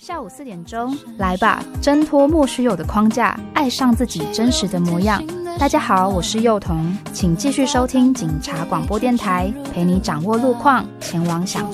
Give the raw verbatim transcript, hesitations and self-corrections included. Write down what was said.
下午四点钟，来吧，挣脱莫须有的框架，爱上自己真实的模样。大家好，我是幼童，请继续收听警察广播电台，陪你掌握路况，前往想